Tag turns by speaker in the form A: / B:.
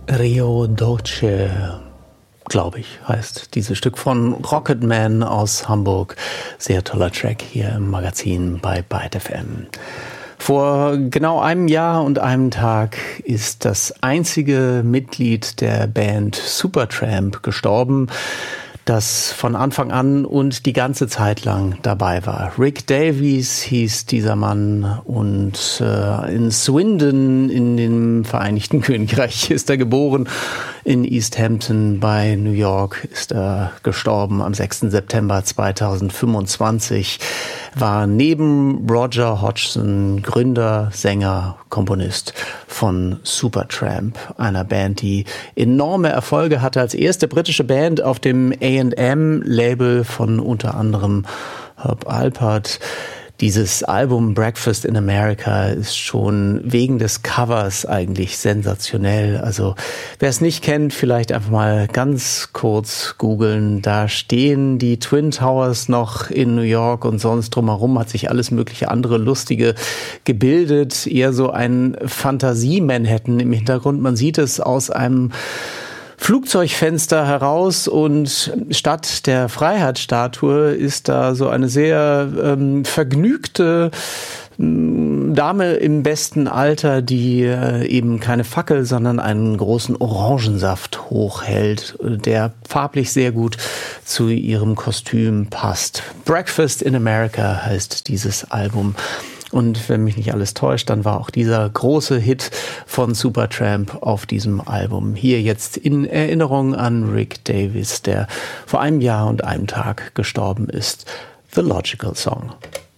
A: Rio Dolce, glaube ich, heißt dieses Stück von Rocketman aus Hamburg. Sehr toller Track hier im Magazin bei Byte FM. Vor genau einem Jahr und einem Tag ist das einzige Mitglied der Band Supertramp gestorben, das von Anfang an und die ganze Zeit lang dabei war. Rick Davies hieß dieser Mann und in Swindon in dem Vereinigten Königreich ist er geboren. In East Hampton bei New York ist er gestorben am 6. September 2025. War neben Roger Hodgson Gründer, Sänger, Komponist von Supertramp, einer Band, die enorme Erfolge hatte als erste britische Band auf dem A&M-Label von unter anderem Herb Alpert. Dieses Album Breakfast in America ist schon wegen des Covers eigentlich sensationell. Also wer es nicht kennt, vielleicht einfach mal ganz kurz googeln. Da stehen die Twin Towers noch in New York und sonst drumherum hat sich alles mögliche andere Lustige gebildet. Eher so ein Fantasie-Manhattan im Hintergrund. Man sieht es aus einem Flugzeugfenster heraus und statt der Freiheitsstatue ist da so eine sehr vergnügte Dame im besten Alter, die eben keine Fackel, sondern einen großen Orangensaft hochhält, der farblich sehr gut zu ihrem Kostüm passt. Breakfast in America heißt dieses Album. Und wenn mich nicht alles täuscht, dann war auch dieser große Hit von Supertramp auf diesem Album. Hier jetzt in Erinnerung an Rick Davies, der vor einem Jahr und einem Tag gestorben ist. The Logical Song.